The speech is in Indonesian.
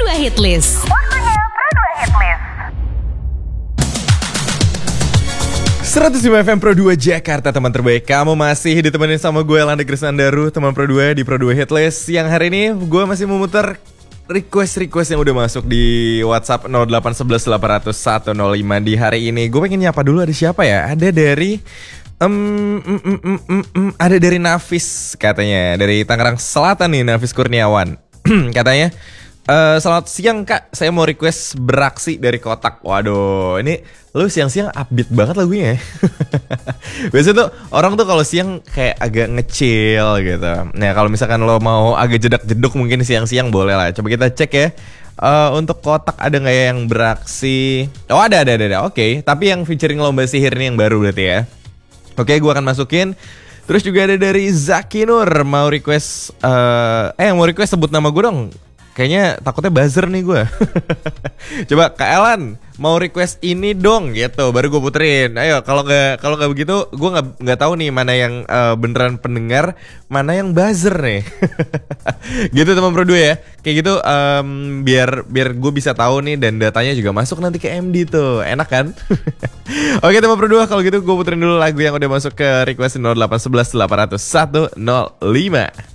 Pro 2 Hitlist. 105 FM Pro 2 Jakarta, teman terbaik. Kamu masih ditemenin sama gue, Landa Krisnandaru, teman Pro 2 di Pro 2 Hitlist. Yang hari ini gue masih memutar request yang udah masuk di WhatsApp 0811 800 105. Di hari ini gue pengen nyapa dulu, ada siapa ya? Ada dari ada dari Nafis katanya, dari Tangerang Selatan nih, Nafis Kurniawan. Katanya, selamat siang kak, saya mau request Beraksi dari Kotak. Waduh, ini lu siang-siang upbeat banget lagunya ya. Biasanya tuh orang tuh kalau siang kayak agak ngecil gitu. Nah kalau misalkan lo mau agak jedak-jeduk mungkin siang-siang boleh lah. Coba kita cek ya. Untuk Kotak ada nggak ya yang Beraksi? Oh ada. Oke, tapi yang featuring Lomba Sihir ini yang baru berarti ya. Oke, gue akan masukin. Terus juga ada dari Zaki Nur, mau request mau request sebut nama gue dong. Kayaknya takutnya buzzer nih gue. Coba Kak Elan mau request ini dong gitu, baru gue puterin. Ayo, kalau nggak begitu gue nggak tahu nih mana yang beneran pendengar, mana yang buzzer nih. Gitu teman Pro 2 ya. Kayak gitu biar gue bisa tahu nih, dan datanya juga masuk nanti ke MD tuh. Enak kan? Oke teman Pro 2, kalau gitu gue puterin dulu lagu yang udah masuk ke request 0811 800 105.